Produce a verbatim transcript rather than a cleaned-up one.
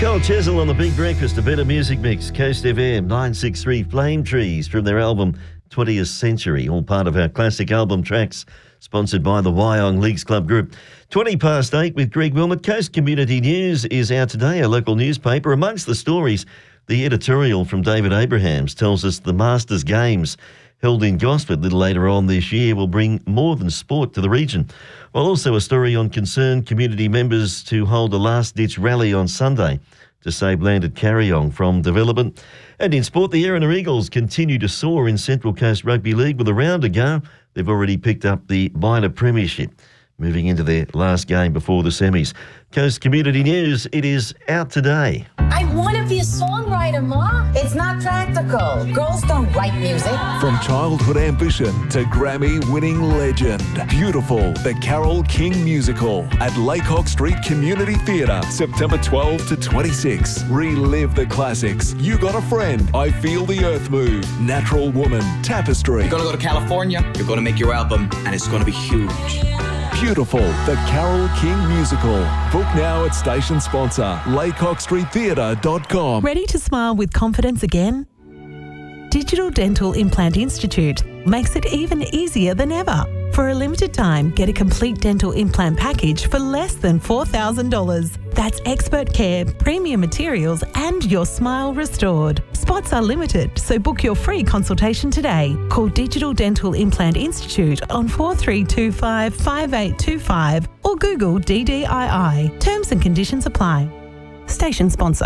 Nicole Chesil on the Big Breakfast, a better music mix. Coast F M, nine six three Flame Trees from their album twentieth Century, all part of our classic album tracks, sponsored by the Wyong Leagues Club Group. twenty past eight with Greg Wilmot. Coast Community News is out today, a local newspaper. Amongst the stories, the editorial from David Abrahams tells us the Masters Games held in Gosford a little later on this year will bring more than sport to the region. While also a story on concerned community members to hold a last-ditch rally on Sunday to save land at Carryong from development. And in sport, the Erina Eagles continue to soar in Central Coast Rugby League. With a round to go, they've already picked up the minor premiership, moving into their last game before the semis. Coast Community News, it is out today. I want to be a songwriter, Ma. It's not practical. Girls don't write music. From childhood ambition to Grammy-winning legend. Beautiful, the Carole King musical at Laycock Street Community Theatre, September twelfth to twenty-sixth. Relive the classics. You Got a Friend, I Feel the Earth Move, Natural Woman, Tapestry. You're going to go to California, you're going to make your album, and it's going to be huge. Beautiful, the Carole King musical. Book now at station sponsor, laycock street theatre dot com. Ready to smile with confidence again? Digital Dental Implant Institute makes it even easier than ever. For a limited time, get a complete dental implant package for less than four thousand dollars. That's expert care, premium materials, and your smile restored. Spots are limited, so book your free consultation today. Call Digital Dental Implant Institute on four three two five, five eight two five or Google D D I I. Terms and conditions apply. Station sponsor.